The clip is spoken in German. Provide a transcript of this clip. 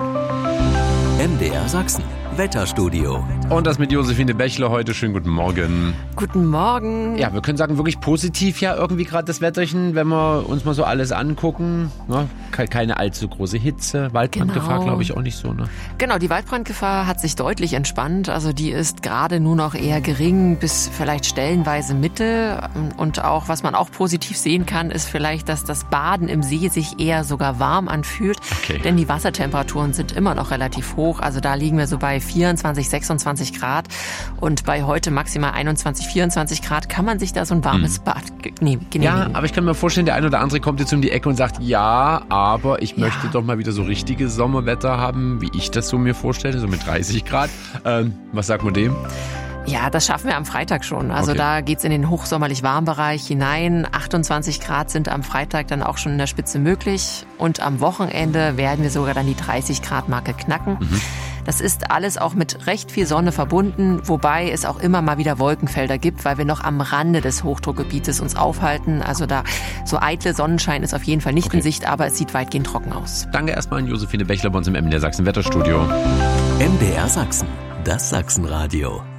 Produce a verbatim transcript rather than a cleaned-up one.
M D R Sachsen, Wetterstudio. Und das mit Josephine Bächler heute. Schönen guten Morgen. Guten Morgen. Ja, wir können sagen, wirklich positiv ja irgendwie gerade das Wetterchen, wenn wir uns mal so alles angucken. Ne? Keine allzu große Hitze, Waldbrandgefahr Genau. glaube ich auch nicht so. Ne? Genau, die Waldbrandgefahr hat sich deutlich entspannt. Also die ist gerade nur noch eher gering bis vielleicht stellenweise Mittel. Und auch, was man auch positiv sehen kann, ist vielleicht, dass das Baden im See sich eher sogar warm anfühlt. Okay. Denn die Wassertemperaturen sind immer noch relativ hoch. Also da liegen wir so bei vierundzwanzig, sechsundzwanzig Grad. Und bei heute maximal einundzwanzig, vierundzwanzig Grad kann man sich da so ein warmes Hm. Bad genehmigen. Ja, aber ich kann mir vorstellen, der ein oder andere kommt jetzt um die Ecke und sagt, ja, aber ich Ja. möchte doch mal wieder so richtiges Sommerwetter haben, wie ich das so mir vorstelle, so mit dreißig Grad. Ähm, was sagt man dem? Ja, das schaffen wir am Freitag schon. Also Okay. da geht's in den hochsommerlich warmen Bereich hinein. achtundzwanzig Grad sind am Freitag dann auch schon in der Spitze möglich. Und am Wochenende werden wir sogar dann die dreißig Grad Marke knacken. Mhm. Das ist alles auch mit recht viel Sonne verbunden, wobei es auch immer mal wieder Wolkenfelder gibt, weil wir noch am Rande des Hochdruckgebietes uns aufhalten. Also da so eitle Sonnenschein ist auf jeden Fall nicht Okay. in Sicht, aber es sieht weitgehend trocken aus. Danke erstmal an Josephine Bächler bei uns im M D R Sachsen Wetterstudio. M D R Sachsen, das Sachsenradio.